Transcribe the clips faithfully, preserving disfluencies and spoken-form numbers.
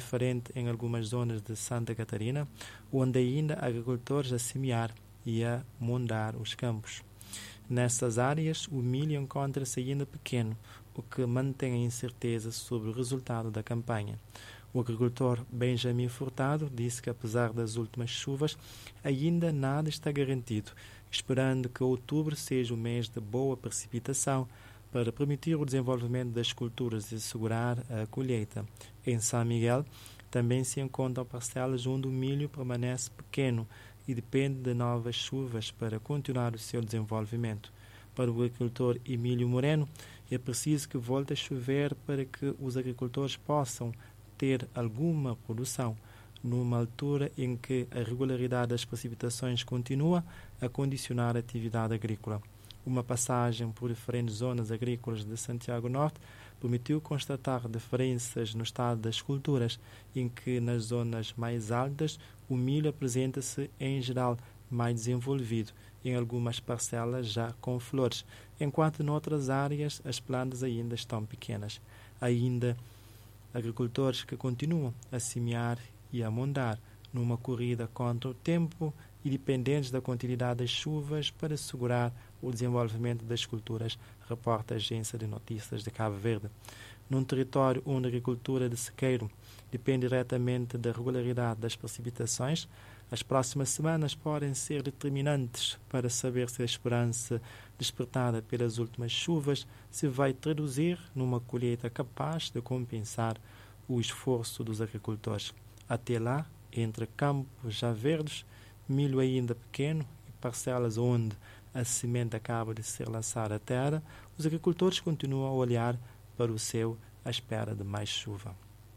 diferente em algumas zonas de Santa Catarina, onde ainda há agricultores a semear e a mondar os campos. Nessas áreas, o milho encontra-se ainda pequeno, o que mantém a incerteza sobre o resultado da campanha. O agricultor Benjamin Furtado disse que, apesar das últimas chuvas, ainda nada está garantido, esperando que outubro seja o mês de boa precipitação para permitir o desenvolvimento das culturas e assegurar a colheita. Em São Miguel, também se encontram parcelas onde o milho permanece pequeno e depende de novas chuvas para continuar o seu desenvolvimento. Para o agricultor Emílio Moreno, é preciso que volte a chover para que os agricultores possam ter alguma produção, numa altura em que a regularidade das precipitações continua a condicionar a atividade agrícola. Uma passagem por diferentes zonas agrícolas de Santiago Norte permitiu constatar diferenças no estado das culturas, em que nas zonas mais altas o milho apresenta-se em geral mais desenvolvido, em algumas parcelas já com flores, enquanto noutras áreas as plantas ainda estão pequenas. Ainda agricultores que continuam a semear e a mondar numa corrida contra o tempo e dependentes da continuidade das chuvas para assegurar o desenvolvimento das culturas, reporta a Agência de Notícias de Cabo Verde. Num território onde a agricultura de sequeiro depende diretamente da regularidade das precipitações, as próximas semanas podem ser determinantes para saber se a esperança despertada pelas últimas chuvas se vai traduzir numa colheita capaz de compensar o esforço dos agricultores. Até lá, entre campos já verdes, milho ainda pequeno e parcelas onde a semente acaba de ser lançada à terra, os agricultores continuam a olhar para o céu à espera de mais chuva.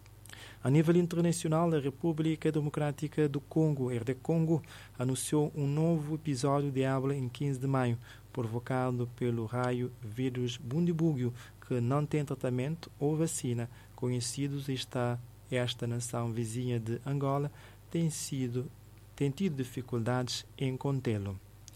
A nível internacional, a República Democrática do Congo, R D Congo, anunciou um novo episódio de ébola em quinze de maio, provocado pelo raio vírus Bundibugyo, que não tem tratamento ou vacina conhecidos e está esta nação vizinha de Angola tem, sido, tem tido dificuldades em contê-lo.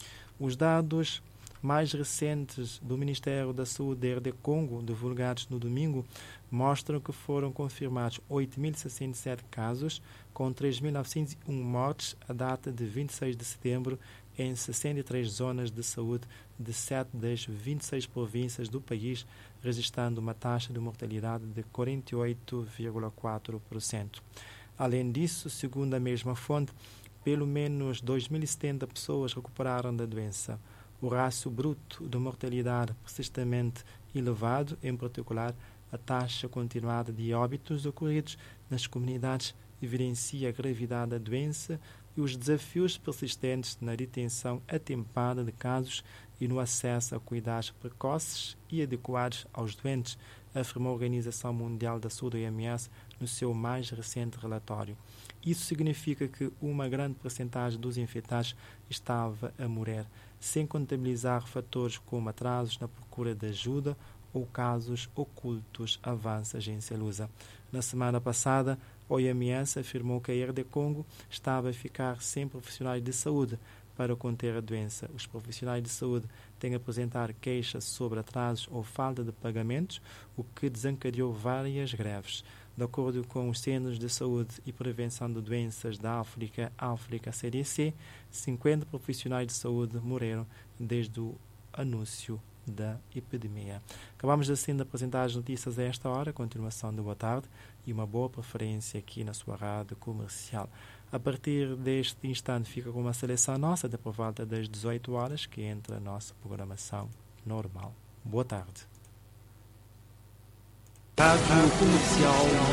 Os dados mais recentes do Ministério da Saúde da R D Congo, divulgados no domingo, mostram que foram confirmados oito mil sessenta e sete casos, com três mil novecentos e um mortes a data de vinte e seis de setembro em sessenta e três zonas de saúde de sete das vinte e seis províncias do país, registrando uma taxa de mortalidade de quarenta e oito vírgula quatro por cento. Além disso, segundo a mesma fonte, pelo menos dois mil e setenta pessoas recuperaram da doença. O rácio bruto de mortalidade persistentemente elevado, em particular a taxa continuada de óbitos ocorridos nas comunidades, evidencia a gravidade da doença e os desafios persistentes na detenção atempada de casos e no acesso a cuidados precoces e adequados aos doentes, afirmou a Organização Mundial da Saúde, O M S, no seu mais recente relatório. Isso significa que uma grande percentagem dos infectados estava a morrer, sem contabilizar fatores como atrasos na procura de ajuda ou casos ocultos, avança a agência Lusa. Na semana passada, a O M S afirmou que a R D Congo estava a ficar sem profissionais de saúde para conter a doença. Os profissionais de saúde têm a apresentar queixas sobre atrasos ou falta de pagamentos, o que desencadeou várias greves. De acordo com os Centros de Saúde e Prevenção de Doenças da África, África C D C, cinquenta profissionais de saúde morreram desde o anúncio da epidemia. Acabamos assim de apresentar as notícias a esta hora. Continuação de boa tarde e uma boa preferência aqui na sua rádio comercial. A partir deste instante fica com uma seleção nossa até por volta das dezoito horas, que entra a nossa programação normal. Boa tarde. Rádio Comercial